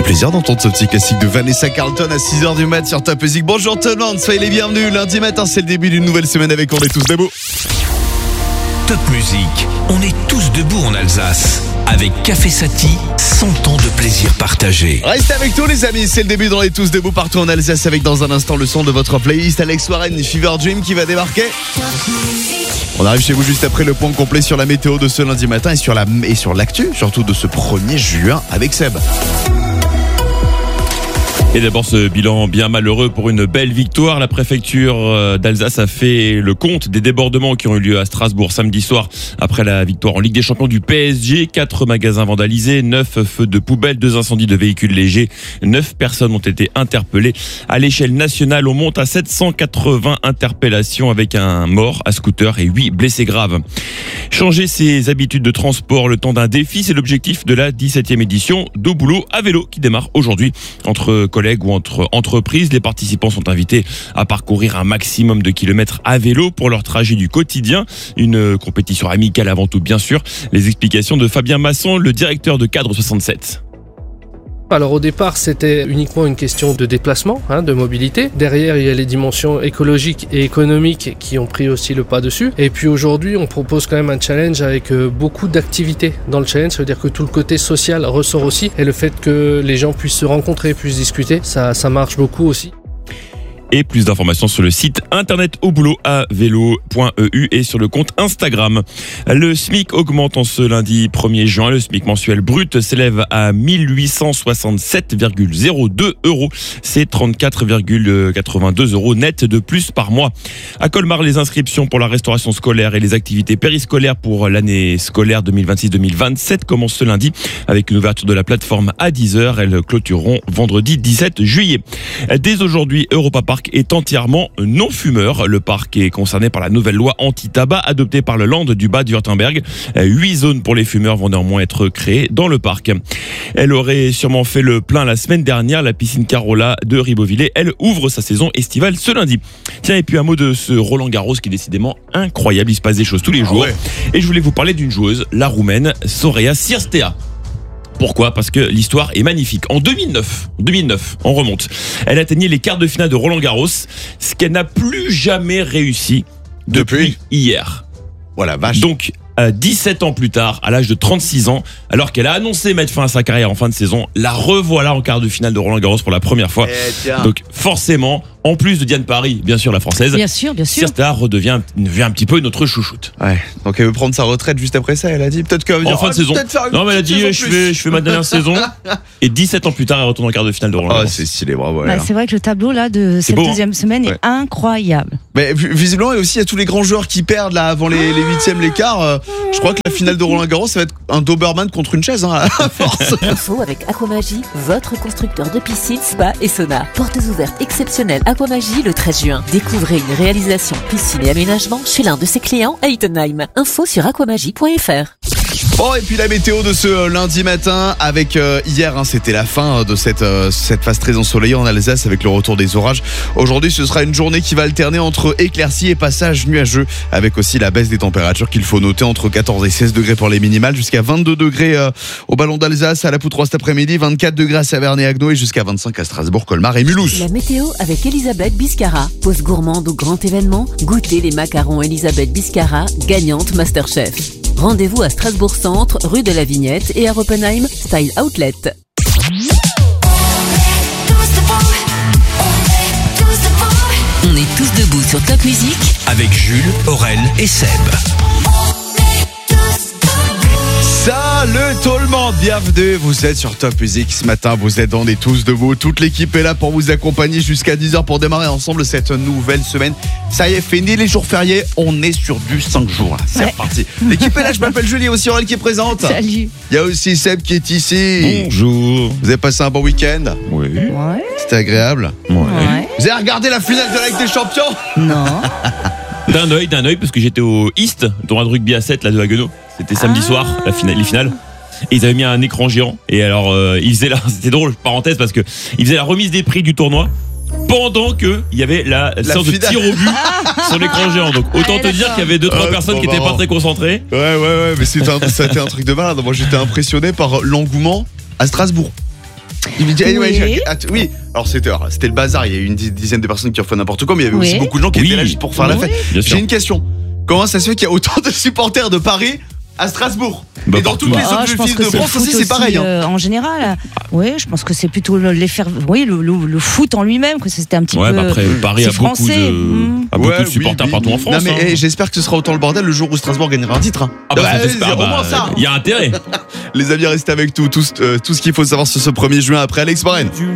plaisir d'entendre ce petit classique de Vanessa Carlton à 6h du mat sur Top Music. Bonjour tout le monde, soyez les bienvenus. Lundi matin, c'est le début d'une nouvelle semaine avec On est tous debout. Top Music, on est tous debout en Alsace. Avec Café Sati, 100 ans de plaisir partagé. Restez avec nous les amis, c'est le début d'On est tous debout partout en Alsace avec dans un instant le son de votre playlist Alex Warren Fever Dream qui va débarquer. On arrive chez vous juste après le point complet sur la météo de ce lundi matin et sur l'actu, surtout de ce 1er juin avec Seb. Et d'abord ce bilan bien malheureux pour une belle victoire. La préfecture d'Alsace a fait le compte des débordements qui ont eu lieu à Strasbourg samedi soir après la victoire en Ligue des Champions du PSG. 4 magasins vandalisés, 9 feux de poubelle, 2 incendies de véhicules légers. 9 personnes ont été interpellées. À l'échelle nationale, on monte à 780 interpellations avec un mort à scooter et 8 blessés graves. Changer ses habitudes de transport le temps d'un défi, c'est l'objectif de la 17e édition d'Au Boulot à vélo qui démarre aujourd'hui. Entre collègues ou entre entreprises, les participants sont invités à parcourir un maximum de kilomètres à vélo pour leur trajet du quotidien. Une compétition amicale avant tout, bien sûr. Les explications de Fabien Masson, le directeur de Cadre 67. Alors au départ, c'était uniquement une question de déplacement, de mobilité. Derrière, il y a les dimensions écologiques et économiques qui ont pris aussi le pas dessus. Et puis aujourd'hui, on propose quand même un challenge avec beaucoup d'activités dans le challenge. Ça veut dire que tout le côté social ressort aussi. Et le fait que les gens puissent se rencontrer, puissent discuter, ça marche beaucoup aussi. Et plus d'informations sur le site internet auboulotavélo.eu et sur le compte Instagram. Le SMIC augmente en ce lundi 1er juin. Le SMIC mensuel brut s'élève à 1867,02 €. C'est 34,82 € net de plus par mois. À Colmar, les inscriptions pour la restauration scolaire et les activités périscolaires pour l'année scolaire 2026-2027 commencent ce lundi avec une ouverture de la plateforme à 10h. Elles clôtureront vendredi 17 juillet. Dès aujourd'hui, Europa Park est entièrement non-fumeur. Le parc est concerné par la nouvelle loi anti-tabac adoptée par le Land du Bade-Württemberg. 8 zones pour les fumeurs vont néanmoins être créées dans le parc. Elle aurait sûrement fait le plein la semaine dernière. La piscine Carola de Ribeauvillé, elle ouvre sa saison estivale ce lundi. Tiens, et puis un mot de ce Roland Garros qui est décidément incroyable. Il se passe des choses tous les jours. Et je voulais vous parler d'une joueuse, la Roumaine Soraya Cirstea. Pourquoi ? Parce que l'histoire est magnifique. En 2009, on remonte. Elle atteignait les quarts de finale de Roland Garros, ce qu'elle n'a plus jamais réussi depuis hier. Voilà, vache. Donc, 17 ans plus tard, à l'âge de 36 ans, alors qu'elle a annoncé mettre fin à sa carrière en fin de saison, la revoilà en quart de finale de Roland Garros pour la première fois. Donc forcément, en plus de Diane Paris, bien sûr la française, bien sûr. Cirstea devient un petit peu notre chouchoute. Ouais. Donc elle veut prendre sa retraite juste après ça. Elle a dit peut-être qu'elle va dire, en fin de saison. Non, mais elle a dit je fais ma dernière saison. Et 17 ans plus tard, elle retourne en quart de finale de Roland Garros. C'est stylé, bravo. C'est vrai que le tableau là de cette deuxième semaine est incroyable. Mais visiblement, et aussi il y a tous les grands joueurs qui perdent là avant les huitièmes, les quarts. Je crois que la finale de Roland Garros, ça va être un Doberman contre une chaise, à force. Info avec Aquamagie, votre constructeur de piscine, spa et sauna. Portes ouvertes exceptionnelles Aquamagie le 13 juin. Découvrez une réalisation piscine et aménagement chez l'un de ses clients à Ittenheim. Info sur aquamagie.fr. Bon, et puis la météo de ce lundi matin avec hier, c'était la fin de cette phase très ensoleillée en Alsace avec le retour des orages. Aujourd'hui, ce sera une journée qui va alterner entre éclaircies et passages nuageux avec aussi la baisse des températures qu'il faut noter entre 14 et 16 degrés pour les minimales, jusqu'à 22 degrés au Ballon d'Alsace, à la Poutre cet après-midi, 24 degrés à Saverne et Agno et jusqu'à 25 à Strasbourg, Colmar et Mulhouse. La météo avec Elisabeth Biscara. Pause gourmande au grand événement. Goûtez les macarons Elisabeth Biscara, gagnante Masterchef. Rendez-vous à Strasbourg Centre, rue de la Vignette et à Oppenheim, Style Outlet. On est tous debout sur Top Music avec Jules, Aurel et Seb. Salut tout le monde, bienvenue, vous êtes sur Top Music ce matin, vous êtes On est tous debout, toute l'équipe est là pour vous accompagner jusqu'à 10h pour démarrer ensemble cette nouvelle semaine. Ça y est, fini les jours fériés, on est sur du 5 jours là, c'est reparti. L'équipe est là, je m'appelle Julie, aussi Aurel qui est présente. Salut. Il y a aussi Seb qui est ici. Bonjour. Vous avez passé un bon week-end ? Oui. Ouais. C'était agréable ? Ouais. Vous avez regardé la finale de la Ligue des Champions ? Non. D'un œil, parce que j'étais au East, tournoi de rugby à 7 là de Haguenau. C'était samedi soir, les finales. Et ils avaient mis un écran géant. Et alors, ils faisaient c'était drôle, parenthèse, parce que ils faisaient la remise des prix du tournoi pendant que il y avait la séance de tir au but sur l'écran géant. Donc autant te dire qu'il y avait 2-3 personnes qui n'étaient pas très concentrées. Ouais, mais ça a été un truc de malade. Moi, j'étais impressionné par l'engouement à Strasbourg. Oui, alors c'était le bazar, il y a eu une dizaine de personnes qui ont fait n'importe quoi, mais il y avait aussi beaucoup de gens qui étaient là juste pour faire la fête. J'ai une question. Comment ça se fait qu'il y a autant de supporters de Paris à Strasbourg et dans toutes les autres villes de France aussi, c'est pareil. En général, oui, je pense que c'est plutôt le foot en lui-même, que c'était un petit peu. Après, Paris a beaucoup de supporters partout en France. Non, mais j'espère que ce sera autant le bordel le jour où Strasbourg gagnera un titre. J'espère. Il y a intérêt. Les amis, restez avec tout ce qu'il faut savoir sur ce 1er juin après Alex Morel.